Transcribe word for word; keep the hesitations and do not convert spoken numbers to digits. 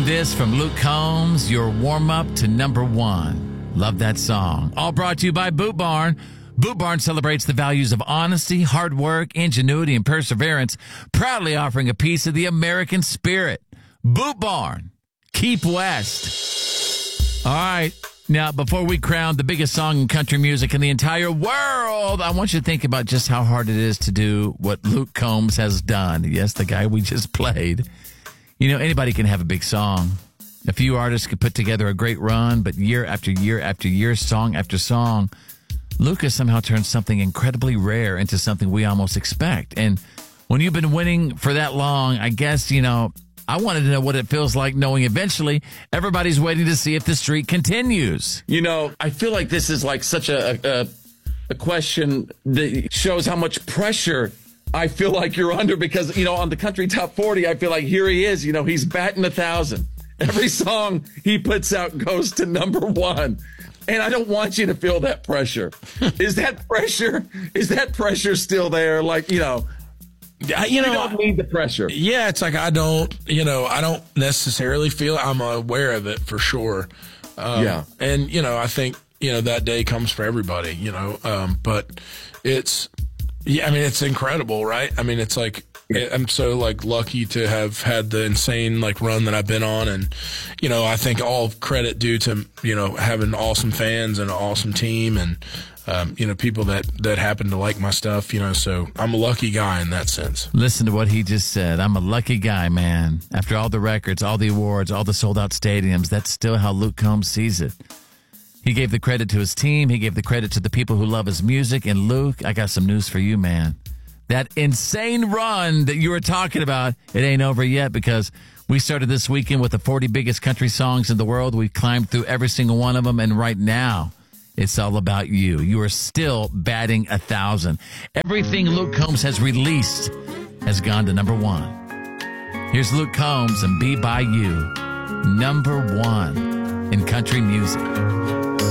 this from Luke Combs, your warm-up to number one. Love that song. All brought to you by Boot Barn. Boot Barn celebrates the values of honesty, hard work, ingenuity, and perseverance, proudly offering a piece of the American spirit. Boot Barn. Keep West. All right. Now, before we crown the biggest song in country music in the entire world, I want you to think about just how hard it is to do what Luke Combs has done. Yes, the guy we just played. You know, anybody can have a big song. A few artists could put together a great run, but year after year after year, song after song, Luke has somehow turned something incredibly rare into something we almost expect. And when you've been winning for that long, I guess, you know, I wanted to know what it feels like knowing eventually everybody's waiting to see if the streak continues. You know, I feel like this is like such a, a, a question that shows how much pressure I feel like you're under because, you know, on the Country Top forty, I feel like here he is, you know, he's batting a thousand. Every song he puts out goes to number one. And I don't want you to feel that pressure. Is that pressure? Is that pressure still there? Like, you know, You know, you don't need the pressure. Yeah, it's like I don't, you know, I don't necessarily feel it. I'm aware of it for sure. Um, yeah. And, you know, I think, you know, that day comes for everybody, you know, um, but it's, yeah, I mean, it's incredible, right? I mean, it's like, yeah. I'm so like lucky to have had the insane like run that I've been on. And, you know, I think all credit due to, you know, having awesome fans and an awesome team and, Um, you know, people that, that happen to like my stuff, you know, so I'm a lucky guy in that sense. Listen to what he just said. I'm a lucky guy, man. After all the records, all the awards, all the sold-out stadiums, that's still how Luke Combs sees it. He gave the credit to his team. He gave the credit to the people who love his music. And, Luke, I got some news for you, man. That insane run that you were talking about, it ain't over yet because we started this weekend with the forty biggest country songs in the world. We climbed through every single one of them, and right now, it's all about you. You are still batting a thousand. Everything Luke Combs has released has gone to number one. Here's Luke Combs and Be By You, number one in country music.